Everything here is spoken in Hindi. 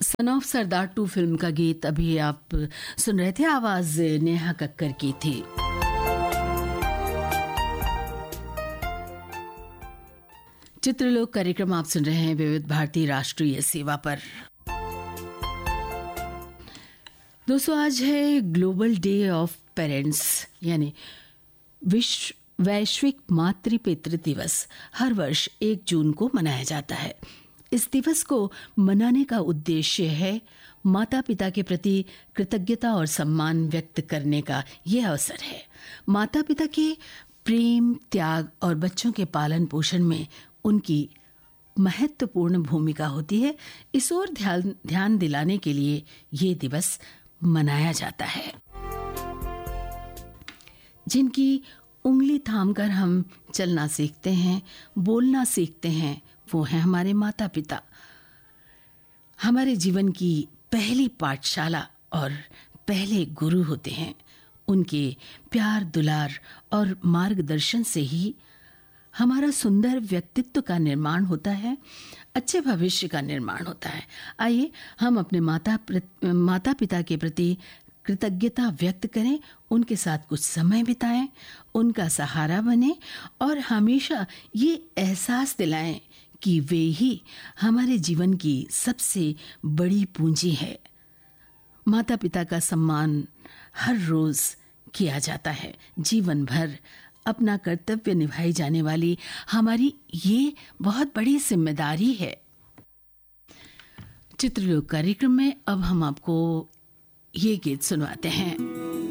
सन ऑफ सरदार 2 फिल्म का गीत अभी आप सुन रहे थे। आवाज नेहा कक्कर की थी। चित्रलोक कार्यक्रम आप सुन रहे हैं विविध भारती राष्ट्रीय सेवा पर। दोस्तों, आज है ग्लोबल डे ऑफ पेरेंट्स यानी वैश्विक मातृ पितृ दिवस। हर वर्ष 1 जून को मनाया जाता है। इस दिवस को मनाने का उद्देश्य है माता पिता के प्रति कृतज्ञता और सम्मान व्यक्त करने का यह अवसर है। माता पिता के प्रेम, त्याग और बच्चों के पालन पोषण में उनकी महत्वपूर्ण भूमिका होती है। इस ओर ध्यान दिलाने के लिए ये दिवस मनाया जाता है। जिनकी उंगली थामकर हम चलना सीखते हैं, बोलना सीखते हैं, वो हैं हमारे माता पिता। हमारे जीवन की पहली पाठशाला और पहले गुरु होते हैं। उनके प्यार, दुलार और मार्गदर्शन से ही हमारा सुंदर व्यक्तित्व का निर्माण होता है, अच्छे भविष्य का निर्माण होता है। आइए हम अपने माता पिता के प्रति कृतज्ञता व्यक्त करें, उनके साथ कुछ समय बिताएं, उनका सहारा बने और हमेशा ये एहसास दिलाएं कि वे ही हमारे जीवन की सबसे बड़ी पूंजी है। माता पिता का सम्मान हर रोज किया जाता है। जीवन भर अपना कर्तव्य निभाई जाने वाली हमारी ये बहुत बड़ी जिम्मेदारी है। चित्रलोक कार्यक्रम में अब हम आपको ये गीत सुनवाते हैं।